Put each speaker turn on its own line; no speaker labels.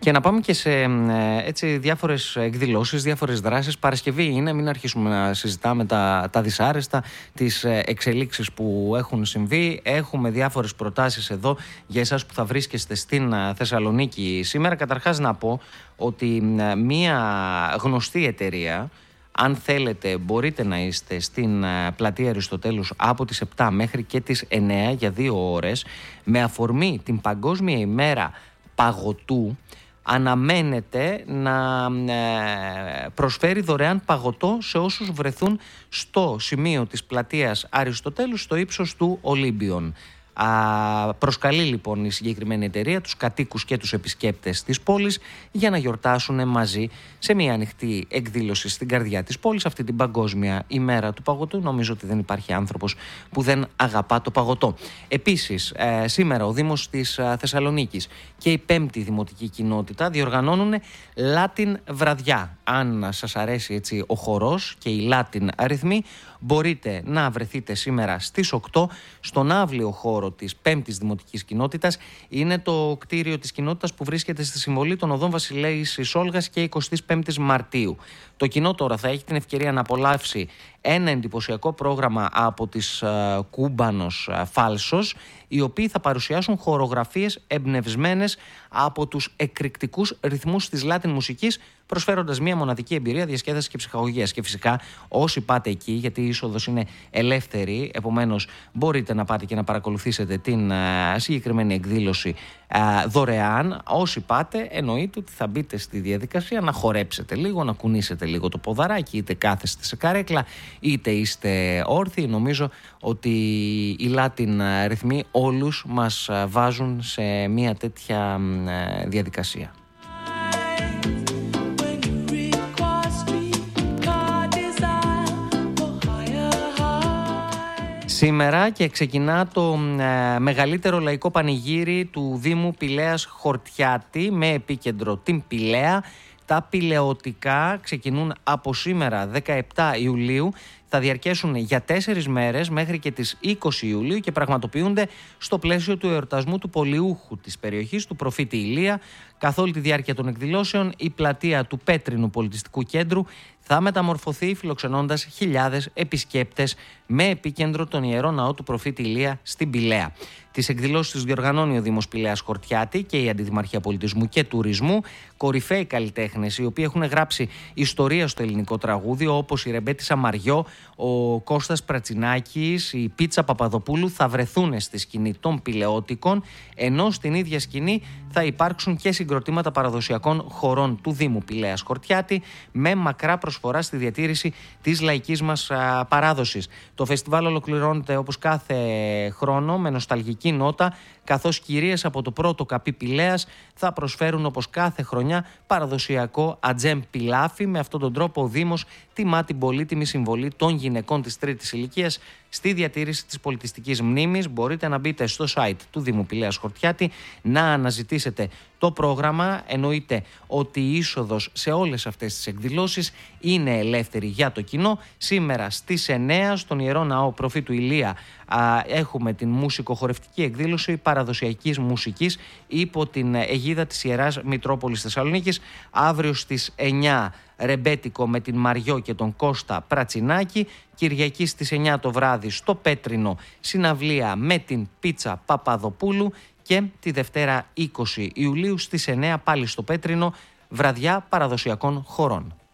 Και να πάμε και σε έτσι, διάφορες εκδηλώσεις, διάφορες δράσεις. Παρασκευή είναι, μην αρχίσουμε να συζητάμε τα δυσάρεστα, τις εξελίξεις που έχουν συμβεί. Έχουμε διάφορες προτάσεις εδώ για εσάς που θα βρίσκεστε στην Θεσσαλονίκη σήμερα. Καταρχάς να πω ότι μία γνωστή εταιρεία, αν θέλετε μπορείτε να είστε στην πλατεία Αριστοτέλους από τις 7 μέχρι και τις 9 για 2 ώρες, με αφορμή την Παγκόσμια ημέρα παγωτού. Αναμένεται να προσφέρει δωρεάν παγωτό σε όσους βρεθούν στο σημείο της πλατείας Αριστοτέλους στο ύψος του Ολύμπιον. Προσκαλεί λοιπόν η συγκεκριμένη εταιρεία τους κατοίκους και τους επισκέπτες της πόλης για να γιορτάσουν μαζί σε μια ανοιχτή εκδήλωση στην καρδιά της πόλης αυτή την Παγκόσμια ημέρα του παγωτού. Νομίζω ότι δεν υπάρχει άνθρωπος που δεν αγαπά το παγωτό. Επίσης σήμερα ο Δήμος της Θεσσαλονίκης και η 5η Δημοτική Κοινότητα διοργανώνουν Latin βραδιά. Αν σας αρέσει έτσι ο χορός και οι Latin αριθμοί, μπορείτε να βρεθείτε σήμερα στις 8 στον αύλιο χώρο της 5ης Δημοτικής Κοινότητας. Είναι το κτίριο της κοινότητας που βρίσκεται στη συμβολή των οδών Βασιλέης Όλγας και 25ης Μαρτίου. Το κοινό τώρα θα έχει την ευκαιρία να απολαύσει ένα εντυπωσιακό πρόγραμμα από τις Κούμπανος Φάλσος, οι οποίοι θα παρουσιάσουν χορογραφίες εμπνευσμένες από τους εκρηκτικούς ρυθμούς της Latin μουσικής, προσφέροντας μια μοναδική εμπειρία διασκέδασης και ψυχαγωγίας. Και φυσικά όσοι πάτε εκεί, γιατί η είσοδος είναι ελεύθερη, επομένως μπορείτε να πάτε και να παρακολουθήσετε την συγκεκριμένη εκδήλωση δωρεάν. Όσοι πάτε, εννοείται ότι θα μπείτε στη διαδικασία να χορέψετε λίγο, να κουνήσετε λίγο το ποδαράκι, είτε κάθεστε σε καρέκλα είτε είστε όρθιοι. Νομίζω ότι οι Latin ρυθμοί όλους μας βάζουν σε μια τέτοια διαδικασία. Σήμερα και ξεκινά το μεγαλύτερο λαϊκό πανηγύρι του Δήμου Πηλαίας Χορτιάτη με επίκεντρο την Πηλαία. Τα πηλαιωτικά ξεκινούν από σήμερα 17 Ιουλίου, θα διαρκέσουν για 4 μέρες μέχρι και τις 20 Ιουλίου και πραγματοποιούνται στο πλαίσιο του εορτασμού του πολιούχου της περιοχής, του προφήτη Ηλία. Καθ' όλη τη διάρκεια των εκδηλώσεων η πλατεία του Πέτρινου Πολιτιστικού Κέντρου θα μεταμορφωθεί φιλοξενώντας χιλιάδες επισκέπτες με επίκεντρο τον Ιερό Ναό του προφήτη Ηλία στην Πηλαία. Τις εκδηλώσεις τους διοργανώνει ο Δήμος Πηλαίας Χορτιάτη και η Αντιδημαρχία Πολιτισμού και Τουρισμού. Κορυφαίοι καλλιτέχνες οι οποίοι έχουν γράψει ιστορία στο ελληνικό τραγούδι, όπως η Ρεμπέτη Σαμαριό, ο Κώστας Πρατσινάκης, η Πίτσα Παπαδοπούλου, θα βρεθούν στη σκηνή των πηλαιώτικων, ενώ στην ίδια σκηνή θα υπάρξουν και συγκροτήματα παραδοσιακών χορών του Δήμου Πηλαίας Χορτιάτη με μακρά προσφορά στη διατήρηση της λαϊκής μας παράδοσης. Το φεστιβάλ ολοκληρώνεται όπως κάθε χρόνο με νοσταλγική νότα, καθώς κυρίες από το πρώτο καπί Πηλαίας θα προσφέρουν όπως κάθε χρονιά παραδοσιακό ατζέμ πιλάφι. Με αυτόν τον τρόπο ο Δήμος τιμά την πολύτιμη συμβολή των γυναικών της τρίτης ηλικίας στη διατήρηση της πολιτιστικής μνήμης. Μπορείτε να μπείτε στο site του Δήμου Πηλαίας Χορτιάτη να αναζητήσετε το πρόγραμμα. Εννοείται ότι η είσοδος σε όλες αυτές τις εκδηλώσεις είναι ελεύθερη για το κοινό. Σήμερα στις 9 στον Ιερό Ναό Προφήτου Ηλία έχουμε την μουσικοχορευτική εκδήλωση παραδοσιακής μουσικής υπό την αιγίδα της Ιεράς Μητρόπολης Θεσσαλονίκης. Αύριο στις 9 ρεμπέτικο με την Μαριό και τον Κώστα Πρατσινάκη. Κυριακή στις 9 το βράδυ στο Πέτρινο συναυλία με την Πίτσα Παπαδοπούλου. Και τη Δευτέρα 20 Ιουλίου στις 9 πάλι στο Πέτρινο βραδιά παραδοσιακών χορών.